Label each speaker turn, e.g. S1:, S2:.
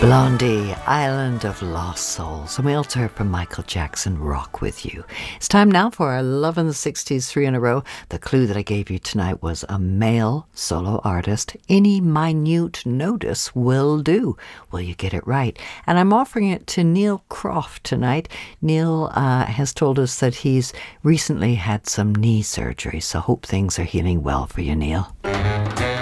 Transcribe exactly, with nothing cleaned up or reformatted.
S1: Blondie, Island of Lost Souls, and we also heard from Michael Jackson, Rock With You. It's time now for our Love in the sixties three in a row. The clue that I gave you tonight was a male solo artist. Any minute notice will do. Will you get it right? And I'm offering it to Neil Croft tonight. Neil uh, has told us that he's recently had some knee surgery, so hope things are healing well for you, Neil.